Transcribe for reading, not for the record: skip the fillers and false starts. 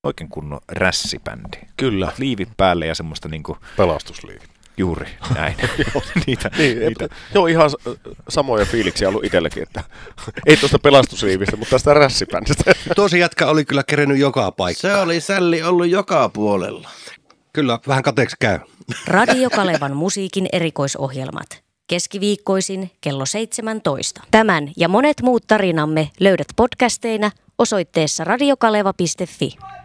oikein kunnon rässibändi. Kyllä. Liivit päälle ja semmoista niinku... Pelastusliivi. Juuri, näin. niitä. Joo, ihan samoja fiiliksiä ollut itselläkin, että ei tuosta pelastusliivistä, mutta tästä rässibändistä. Tosi jätkä oli kyllä kerennyt joka paikkaan. Se oli sälli ollut joka puolella. Kyllä, vähän kateeksi käy. Radio Kalevan musiikin erikoisohjelmat. Keskiviikkoisin kello 17. Tämän ja monet muut tarinamme löydät podcasteina osoitteessa radiokaleva.fi.